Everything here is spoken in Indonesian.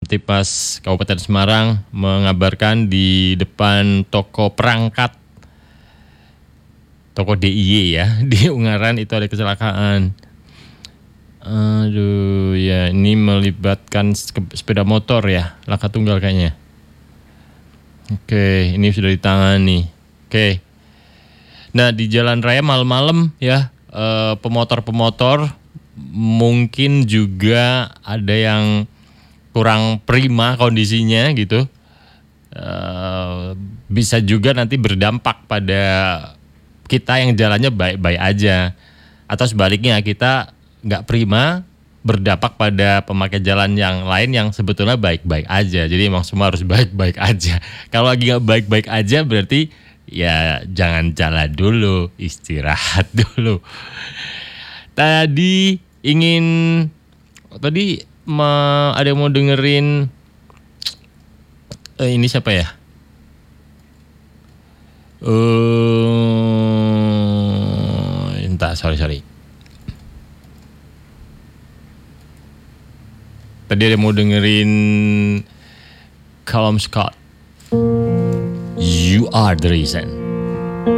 Kamtipmas Kabupaten Semarang mengabarkan di depan toko perangkat, toko DIY ya, di Ungaran itu ada kecelakaan. Aduh ya, ini melibatkan sepeda motor ya, laka tunggal kayaknya. Oke, ini sudah ditangani. Oke. Nah, di jalan raya malam-malam ya, pemotor-pemotor mungkin juga ada yang kurang prima kondisinya gitu. Bisa juga nanti berdampak pada kita yang jalannya baik-baik aja, atau sebaliknya kita nggak prima berdampak pada pemakai jalan yang lain yang sebetulnya baik-baik aja. Jadi emang semua harus baik-baik aja. Kalau lagi nggak baik-baik aja berarti ya jangan jalan dulu, istirahat dulu. Tadi ada yang mau dengerin ini siapa ya? Entah, sorry. Tadi ada yang mau dengerin Callum Scott. You Are the Reason.